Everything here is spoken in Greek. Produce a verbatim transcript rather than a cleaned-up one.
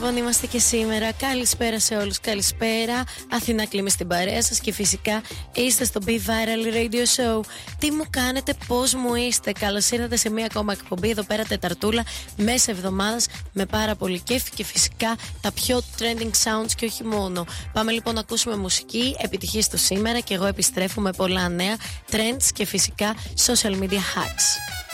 λοιπόν είμαστε και σήμερα. Καλησπέρα σε όλους, καλησπέρα. Αθηνά Κλίμη στην παρέα σας και φυσικά είστε στο Be Viral Radio Show. Τι μου κάνετε, πώς μου είστε? Καλώς ήρθατε σε μία ακόμα εκπομπή εδώ πέρα, Τεταρτούλα, μέσα εβδομάδας, με πάρα πολύ κέφι και φυσικά τα πιο trending sounds και όχι μόνο. Πάμε λοιπόν να ακούσουμε μουσική, επιτυχίες το σήμερα και εγώ επιστρέφω με πολλά νέα trends και φυσικά social media hacks.